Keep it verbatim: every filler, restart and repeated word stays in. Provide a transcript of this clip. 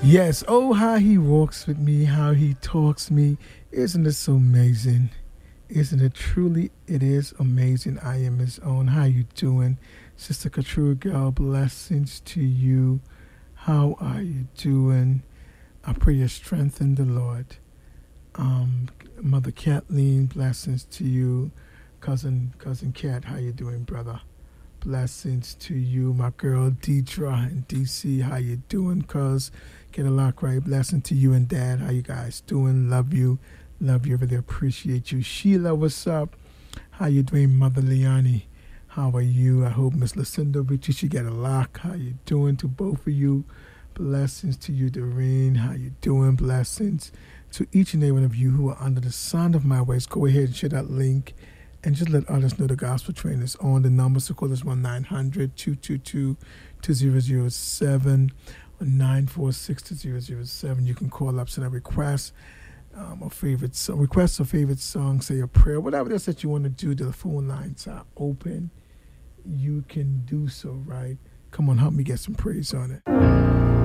Yes, oh, how he walks with me, how he talks me. Isn't it so amazing? Isn't it truly? It is amazing. I am his own. How you doing? Sister Katrina girl, blessings to you. How are you doing? I pray your strength in the Lord. Um, Mother Kathleen, blessings to you. Cousin, cousin Kat, how you doing, brother? Blessings to you, my girl Deidre in D C. How you doing, cuz? Get a lock right. Blessing to you and Dad. How you guys doing? Love you. Love you. Really appreciate you. Sheila, what's up? How you doing, Mother Leonie? How are you? I hope Miss Lucinda Richie, she get a lock. How you doing to both of you? Blessings to you, Doreen. How you doing? Blessings to each and every one of you who are under the sound of my voice. Go ahead and share that link and just let others know the gospel train is on. The numbers to call is one nine hundred two two two two zero zero seven or nine four six two zero zero seven. You can call up, send a request, um, a favorite song, request a favorite song, say a prayer, whatever it is that you want to do. The phone lines are open. You can do so, right? Come on, help me get some praise on it.